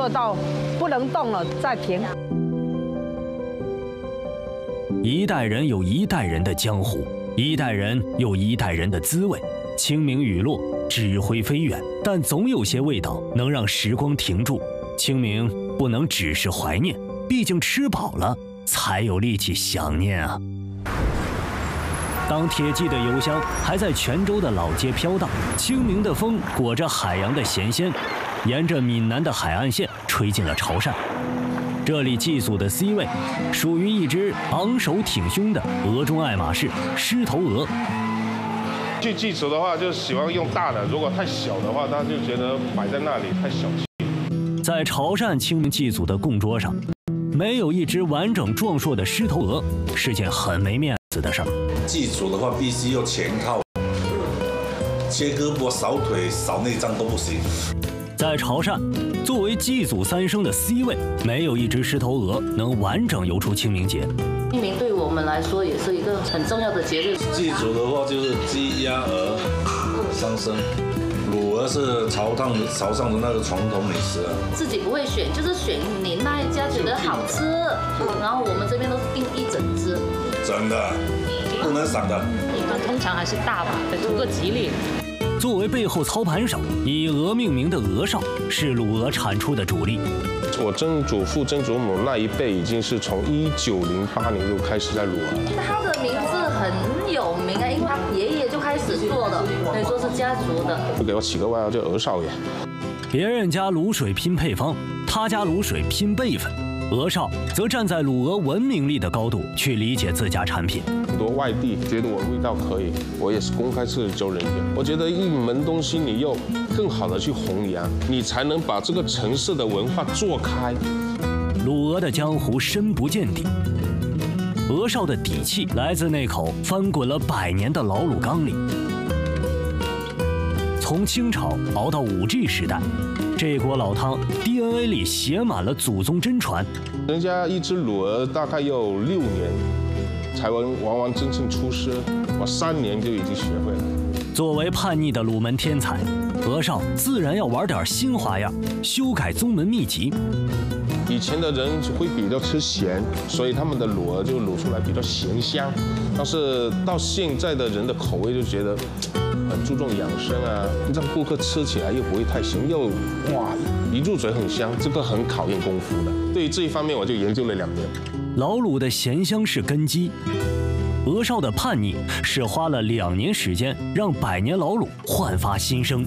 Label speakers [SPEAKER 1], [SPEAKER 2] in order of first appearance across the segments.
[SPEAKER 1] 饿到不能动了再停。
[SPEAKER 2] 一代人有一代人的江湖，一代人有一代人的滋味。清明雨落，纸灰飞远，但总有些味道能让时光停住。清明不能只是怀念，毕竟吃饱了才有力气想念啊。当铁骑的油箱还在泉州的老街飘荡，清明的风裹着海洋的咸鲜，沿着闽南的海岸线吹进了潮汕。这里祭祖的 C 位属于一只昂首挺胸的俄中爱马仕狮头鹅。
[SPEAKER 3] 去祭祖的话，就喜欢用大的，如果太小的话，他就觉得摆在那里太小气。
[SPEAKER 2] 在潮汕清明祭祖的供桌上，没有一只完整壮硕的狮头鹅是件很没面子的事儿。
[SPEAKER 4] 祭祖的话，必须要全套，切胳膊、扫腿、扫内脏都不行。
[SPEAKER 2] 在潮汕，作为祭祖三牲的 C 位，没有一只狮头鹅能完整游出清明节。
[SPEAKER 5] 清明对我们来说也是一个很重要的节日。
[SPEAKER 4] 祭祖的话就是鸡、鸭、鹅三牲，卤鹅是潮汕的那个传统美食啊。
[SPEAKER 5] 自己不会选，就是选你那一家觉得好吃，然后我们这边都是订一整只。
[SPEAKER 4] 真的，不能散的。
[SPEAKER 6] 一般通常还是大吧，图个吉利。
[SPEAKER 2] 作为背后操盘手，以鹅命名的鹅少是卤鹅产出的主力。
[SPEAKER 3] 我曾祖父、曾祖母那一辈已经是从1908年就开始在卤鹅。
[SPEAKER 5] 他的名字很有名啊，因为他爷爷就开始做的，可以说是家族的。
[SPEAKER 3] 就给我起个外号叫鹅少爷。
[SPEAKER 2] 别人家卤水拼配方，他家卤水拼辈分。鹅少则站在卤鹅文明力的高度去理解自家产品。
[SPEAKER 3] 很多外地觉得我味道可以，我也是公开斥责人家。我觉得一门东西你要更好的去弘扬，你才能把这个城市的文化做开。
[SPEAKER 2] 卤鹅的江湖深不见底，鹅少的底气来自那口翻滚了100年的老卤缸里。从清朝熬到5G 时代，这锅老汤 DNA 里写满了祖宗真传。
[SPEAKER 3] 人家一只卤鹅大概要6年才完完整整出师，我3年就已经学会了。
[SPEAKER 2] 作为叛逆的卤门天才，鹅少自然要玩点新花样，修改宗门秘籍。
[SPEAKER 3] 以前的人会比较吃咸，所以他们的卤鹅就卤出来比较咸香。但是到现在的人的口味就觉得很注重养生啊，让顾客吃起来又不会太咸，又哇一入嘴很香，这个很考验功夫的。对于这一方面，我就研究了2年。
[SPEAKER 2] 老卤的咸香是根基，鹅少的叛逆是花了2年时间让100年老卤焕发新生。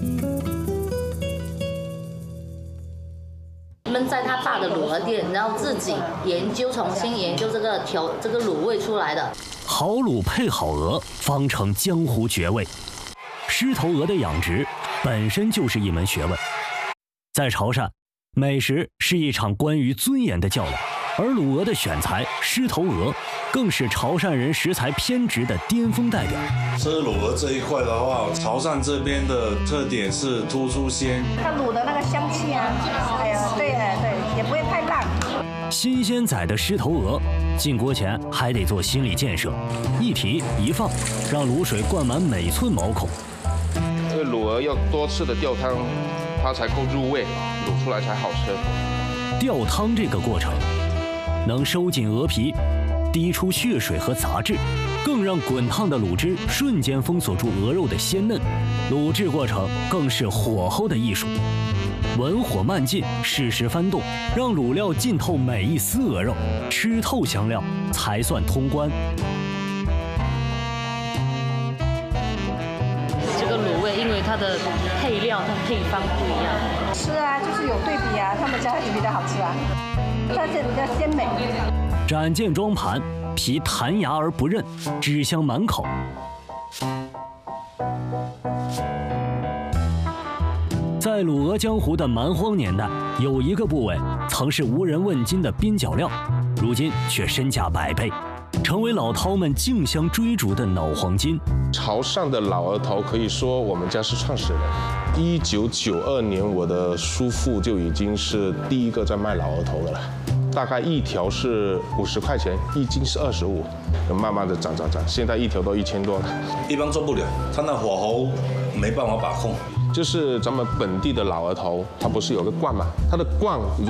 [SPEAKER 5] 他们在他爸的卤鹅店，然后自己重新研究这个卤味出来的。
[SPEAKER 2] 好卤配好鹅，方成江湖绝味。狮头鹅的养殖本身就是一门学问，在潮汕，美食是一场关于尊严的较量，而卤鹅的选材狮头鹅更是潮汕人食材偏执的巅峰代表。
[SPEAKER 4] 吃卤鹅这一块的话，潮汕这边的特点是突出鲜，
[SPEAKER 1] 它卤的那个香气啊，哎呀，对，也不会太烂。
[SPEAKER 2] 新鲜宰的狮头鹅进锅前还得做心理建设，一提一放，让卤水灌满每寸毛孔。
[SPEAKER 3] 这个卤鹅要多次的吊汤，它才够入味，卤出来才好吃。
[SPEAKER 2] 吊汤这个过程，能收紧鹅皮，滴出血水和杂质，更让滚烫的卤汁瞬间封锁住鹅肉的鲜嫩。卤制过程更是火候的艺术，文火慢进，适时翻动，让卤料浸透每一丝鹅肉，吃透香料才算通关。
[SPEAKER 6] 这个卤味因为它的配料、它配方不一样。
[SPEAKER 1] 是啊，就是有对比啊，他们家就比较好吃啊，它是比较鲜美。
[SPEAKER 2] 展件装盘，皮弹牙而不韧，汁香满口。在卤鹅江湖的蛮荒年代，有一个部位曾是无人问津的边角料，如今却身价100倍，成为老饕们竞相追逐的脑黄金。
[SPEAKER 3] 潮汕的老鹅头可以说我们家是创始人。1992年，我的叔父就已经是第一个在卖老鹅头的了。大概一条是50块钱，一斤是25，慢慢的涨，现在一条都1000多了。
[SPEAKER 4] 一般做不了，它那火候没办法把控。
[SPEAKER 3] 就是咱们本地的老鹅头，它不是有个罐嘛？它的罐